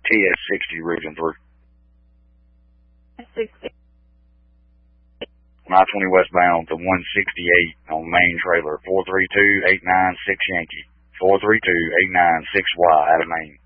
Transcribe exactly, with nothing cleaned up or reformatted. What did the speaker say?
T S sixty region through. sixty. nine twenty westbound to one sixty-eight on main trailer, four three two eight nine six Yankee. four three two eight nine six Y out of Maine.